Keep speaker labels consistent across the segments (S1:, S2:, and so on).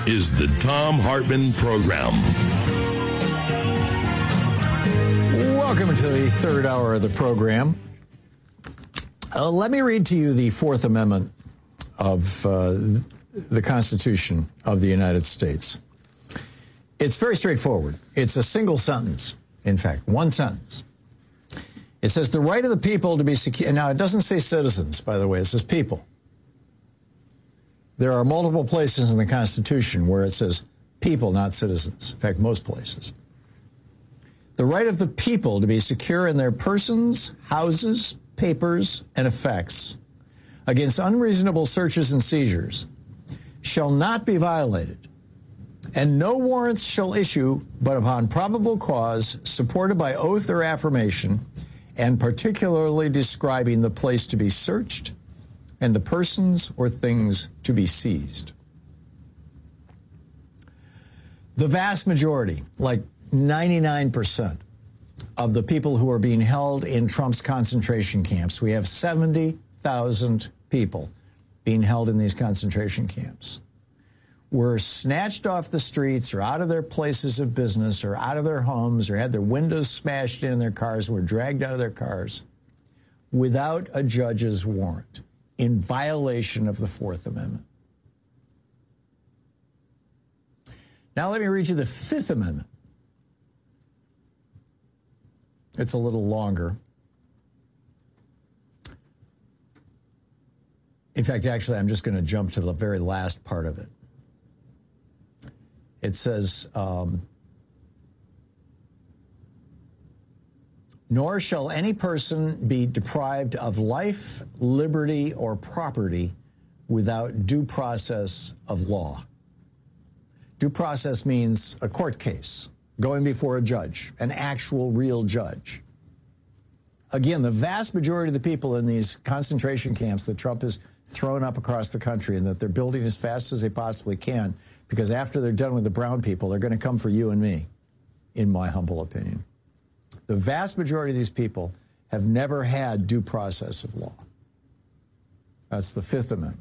S1: is the Thom Hartmann Program.
S2: Welcome to the third hour of the program. Let me read to you the Fourth Amendment of the Constitution of the United States. It's very straightforward. It's a single sentence. In fact, one sentence. It says the right of the people to be secure. Now, it doesn't say citizens, by the way. It says people. There are multiple places in the Constitution where it says people, not citizens. In fact, most places. The right of the people to be secure in their persons, houses, papers, and effects against unreasonable searches and seizures shall not be violated, and no warrants shall issue but upon probable cause supported by oath or affirmation, and particularly describing the place to be searched and the persons or things to be seized. The vast majority, like 99% of the people who are being held in Trump's concentration camps, we have 70,000 people being held in these concentration camps, were snatched off the streets or out of their places of business or out of their homes or had their windows smashed in their cars, were dragged out of their cars without a judge's warrant in violation of the Fourth Amendment. Now let me read you the Fifth Amendment. It's a little longer. In fact, actually, I'm just going to jump to the very last part of it. It says, nor shall any person be deprived of life, liberty, or property without due process of law. Due process means a court case, going before a judge, an actual real judge. Again, the vast majority of the people in these concentration camps that Trump has thrown up across the country and that they're building as fast as they possibly can, because after they're done with the brown people, they're going to come for you and me, in my humble opinion. The vast majority of these people have never had due process of law. That's the Fifth Amendment.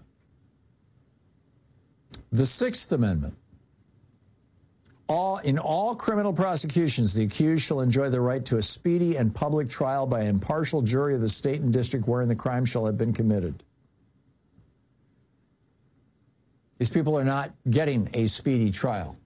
S2: The Sixth Amendment. In all criminal prosecutions, the accused shall enjoy the right to a speedy and public trial by an impartial jury of the state and district wherein the crime shall have been committed. These people are not getting a speedy trial.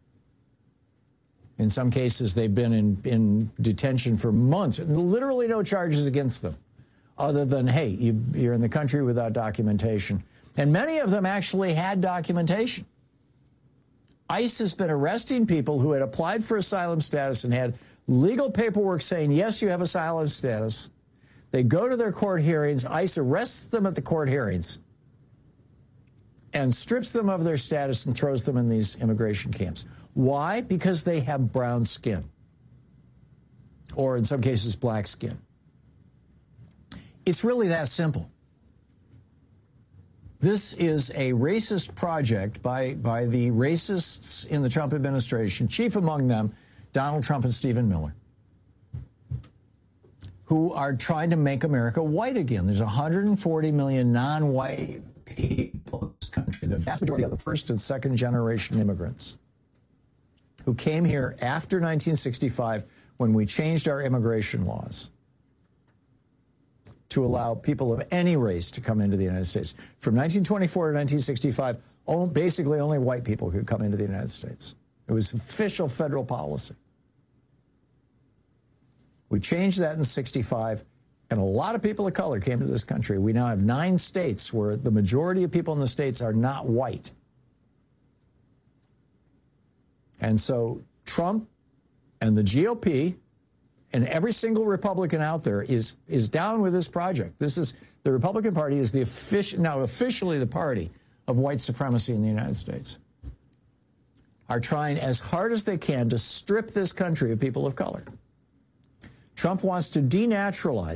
S2: In some cases, they've been in detention for months, literally no charges against them, other than, hey, you're in the country without documentation. And many of them actually had documentation. ICE has been arresting people who had applied for asylum status and had legal paperwork saying, yes, you have asylum status. They go to their court hearings. ICE arrests them at the court hearings and strips them of their status and throws them in these immigration camps. Why? Because they have brown skin, or in some cases, black skin. It's really that simple. This is a racist project by the racists in the Trump administration, chief among them, Donald Trump and Stephen Miller, who are trying to make America white again. There's 140 million non-white people in this country, the vast majority of the first and second generation immigrants who came here after 1965 when we changed our immigration laws to allow people of any race to come into the United States. From 1924 to 1965, basically only white people could come into the United States. It was official federal policy. We changed that in 65, and a lot of people of color came to this country. We now have 9 states where the majority of people in the states are not white. And so Trump and the GOP and every single Republican out there is down with this project. The Republican Party is now officially the party of white supremacy in the United States. Are trying as hard as they can to strip this country of people of color. Trump wants to denaturalize